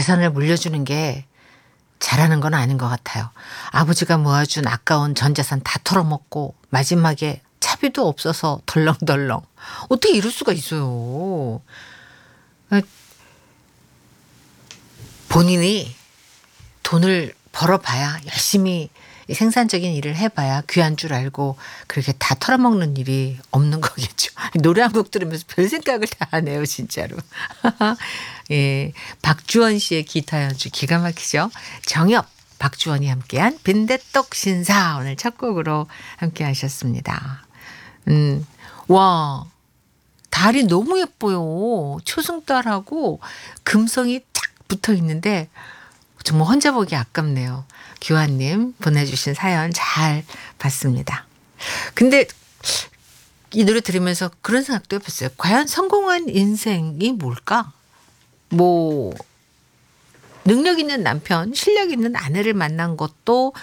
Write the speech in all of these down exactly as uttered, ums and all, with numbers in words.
재산을 물려주는 게 잘하는 건 아닌 것 같아요. 아버지가 모아준 아까운 전 재산 다 털어먹고 마지막에 차비도 없어서 덜렁덜렁. 어떻게 이럴 수가 있어요. 본인이 돈을 벌어봐야, 열심히 생산적인 일을 해봐야 귀한 줄 알고 그렇게 다 털어먹는 일이 없는 거겠죠. 노래 한 곡 들으면서 별 생각을 다 하네요, 진짜로. 예, 박주원 씨의 기타 연주 기가 막히죠. 정엽, 박주원이 함께한 빈대떡 신사, 오늘 첫 곡으로 함께 하셨습니다. 음, 와, 달이 너무 예뻐요. 초승달하고 금성이 쫙 붙어 있는데 정말 혼자 보기 아깝네요. 규환님 보내주신 사연 잘 봤습니다. 근데 이 노래 들으면서 그런 생각도 해봤어요. 과연 성공한 인생이 뭘까? 뭐 능력 있는 남편, 실력 있는 아내를 만난 것도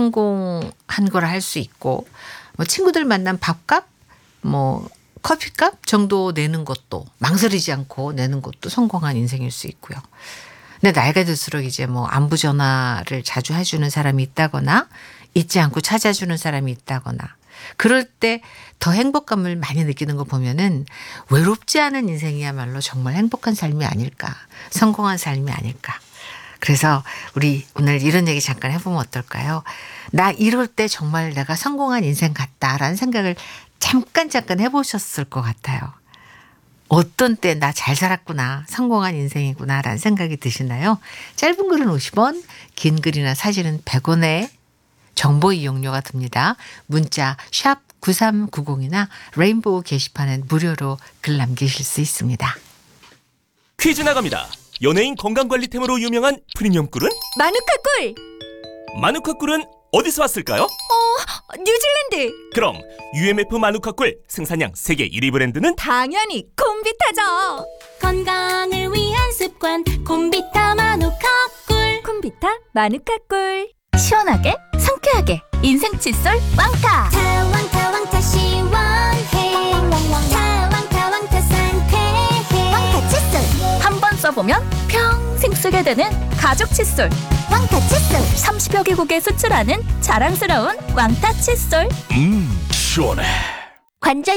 성공한 거라 할 수 있고, 뭐 친구들 만난 밥값, 뭐 커피값 정도 내는 것도, 망설이지 않고 내는 것도 성공한 인생일 수 있고요. 근데 나이가 들수록 이제 뭐 안부 전화를 자주 해주는 사람이 있다거나 잊지 않고 찾아주는 사람이 있다거나 그럴 때 더 행복감을 많이 느끼는 거 보면은 외롭지 않은 인생이야말로 정말 행복한 삶이 아닐까, 성공한 삶이 아닐까. 그래서 우리 오늘 이런 얘기 잠깐 해보면 어떨까요? 나 이럴 때 정말 내가 성공한 인생 같다라는 생각을 잠깐 잠깐 해보셨을 것 같아요. 어떤 때 나 잘 살았구나, 성공한 인생이구나 라는 생각이 드시나요? 짧은 글은 오십 원, 긴 글이나 사진은 백 원의 정보 이용료가 듭니다. 문자 샵 구삼구공이나 레인보우 게시판엔 무료로 글 남기실 수 있습니다. 퀴즈 나갑니다. 연예인 건강관리템으로 유명한 프리미엄 꿀은? 마누카 꿀! 마누카 꿀은 어디서 왔을까요? 어, 뉴질랜드! 그럼 유엠에프 마누카 꿀 생산량 세계 일 위 브랜드는? 당연히 콤비타죠! 건강을 위한 습관 콤비타 마누카 꿀. 콤비타 마누카 꿀. 시원하게 상쾌하게 인생 칫솔 왕타. 타왕타 왕타 시원해. 타왕타 왕타 상쾌해. 왕타 칫솔. 한 번 써보면 평생 쓰게 되는 가죽 칫솔. 왕타 칫솔. 삼십여 개국에 수출하는 자랑스러운 왕타 칫솔. 음, 시원해. 관절